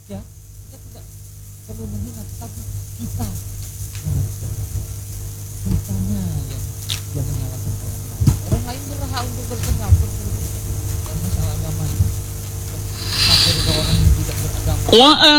Ya, kita tidak perlu menghina, tetapi kita kitanya yang menyalahkan orang lain. Orang lain berhak untuk berpendapat dalam masalah agama ini. Sampai ada orang yang tidak beragama.